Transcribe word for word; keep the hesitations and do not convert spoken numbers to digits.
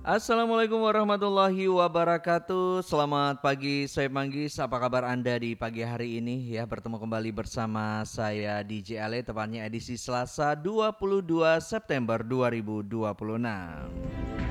Assalamualaikum warahmatullahi wabarakatuh. Selamat pagi, saya Manggis. Apa kabar Anda di pagi hari ini? Ya, bertemu kembali bersama saya D J Ale, tepatnya edisi Selasa dua puluh dua September dua ribu dua puluh enam.